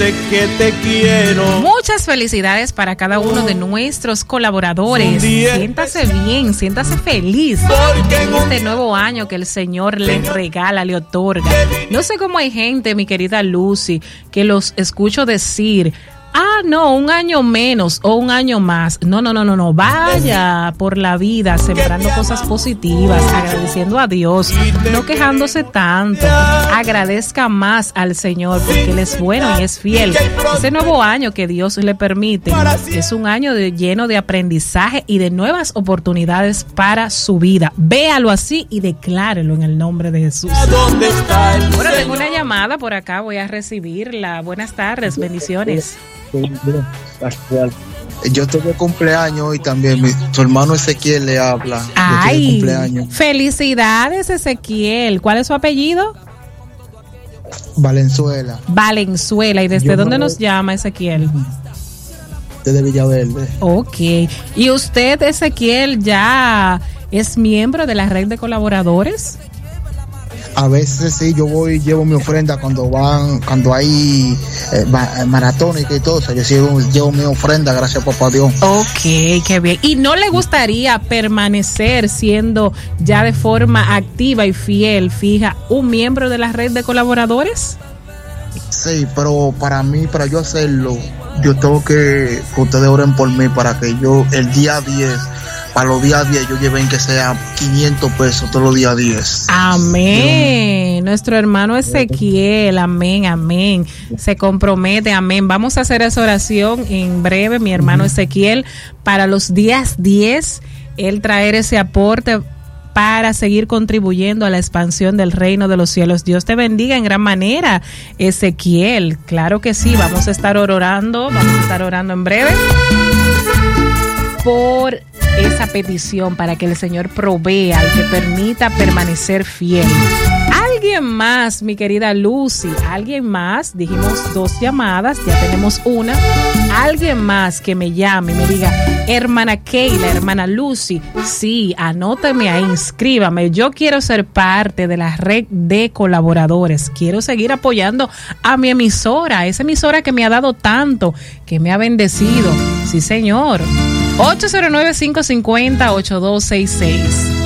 que te quiero. Muchas felicidades para cada uno de nuestros colaboradores. Siéntase bien, siéntase feliz en este nuevo año que el Señor le regala, le otorga. No sé cómo hay gente, mi querida Lucy, que los escucho decir: no, un año menos o un año más. No. Vaya por la vida sembrando cosas positivas, agradeciendo a Dios, no quejándose tanto. Agradezca más al Señor porque Él es bueno y es fiel. Ese nuevo año que Dios le permite es un año lleno de aprendizaje y de nuevas oportunidades para su vida. Véalo así y declárelo en el nombre de Jesús. Bueno, tengo una llamada por acá, voy a recibirla. Buenas tardes, bendiciones. Yo estoy de cumpleaños y también tu hermano Ezequiel le habla. Ay, cumpleaños. Felicidades, Ezequiel. ¿Cuál es su apellido? Valenzuela. ¿Y desde dónde nos llama, Ezequiel? Desde Villaverde. Ok. ¿Y usted, Ezequiel, ya es miembro de la red de colaboradores? A veces sí, yo voy y llevo mi ofrenda cuando hay maratones y todo eso. Yo sí llevo mi ofrenda, gracias a papá Dios. Ok, qué bien. ¿Y no le gustaría permanecer siendo ya de forma activa y fiel, fija, un miembro de la red de colaboradores? Sí, pero para yo hacerlo, yo tengo que ustedes oren por mí para que yo el día 10, para los días 10, yo lleven que sea 500 pesos todos los días 10. Amén. Nuestro hermano Ezequiel, amén. Se compromete, amén. Vamos a hacer esa oración en breve, mi hermano Ezequiel, para los días 10, él traer ese aporte para seguir contribuyendo a la expansión del reino de los cielos. Dios te bendiga en gran manera, Ezequiel. Claro que sí, vamos a estar orando en breve por esa petición para que el Señor provea y que permita permanecer fiel. Alguien más, mi querida Lucy, alguien más, dijimos 2 llamadas, ya tenemos una. Alguien más que me llame y me diga: hermana Keila, hermana Lucy, sí, anótame ahí, inscríbame, yo quiero ser parte de la red de colaboradores, quiero seguir apoyando a mi emisora, esa emisora que me ha dado tanto, que me ha bendecido. Sí, señor. 809-550-8266.